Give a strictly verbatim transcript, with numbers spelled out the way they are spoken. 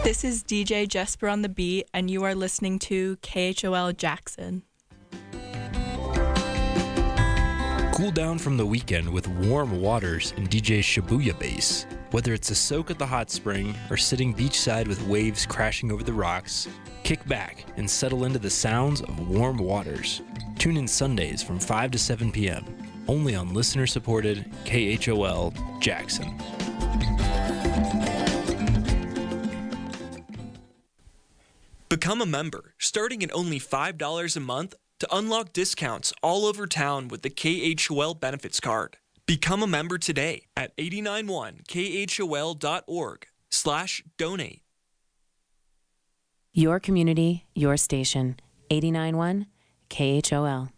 This is D J Jesper on the beat, and you are listening to K H O L Jackson. Cool down from the weekend with warm waters and D J Shibuya bass. Whether it's a soak at the hot spring or sitting beachside with waves crashing over the rocks, kick back and settle into the sounds of warm waters. Tune in Sundays from five to seven p.m. only on listener-supported K H O L Jackson. Become a member, starting at only five dollars a month to unlock discounts all over town with the K H O L Benefits Card. Become a member today at eight nine one K H O L dot org slash donate. Your community, your station. eight nine one K H O L.